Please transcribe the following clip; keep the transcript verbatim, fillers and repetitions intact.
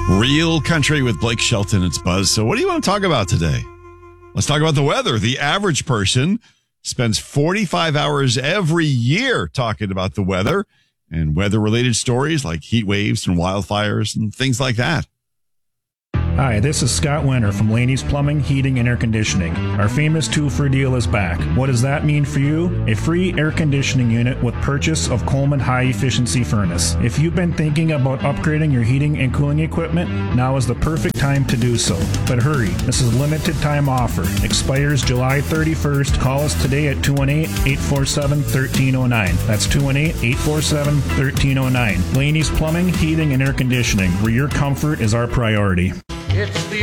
Real Country with Blake Shelton. It's Buzz. So what do you want to talk about today? Let's talk about the weather. The average person spends forty-five hours every year talking about the weather and weather-related stories like heat waves and wildfires and things like that. Hi, this is Scott Winter from Laney's Plumbing, Heating, and Air Conditioning. Our famous two-for deal is back. What does that mean for you? A free air conditioning unit with purchase of Coleman high-efficiency furnace. If you've been thinking about upgrading your heating and cooling equipment, now is the perfect time to do so. But hurry, this is a limited-time offer. Expires July thirty-first. Call us today at two one eight, eight four seven, one three zero nine. That's two one eight, eight four seven, one three zero nine. Laney's Plumbing, Heating, and Air Conditioning, where your comfort is our priority. It's the